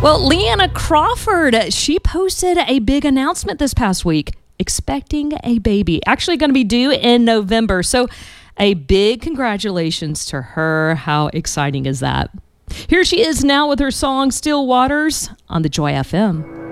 Well, Leanna Crawford, she posted a big announcement this past week, expecting a baby. Actually going to be due in November. So a big congratulations to her. How exciting is that? Here she is now with her song Still Waters on the Joy FM.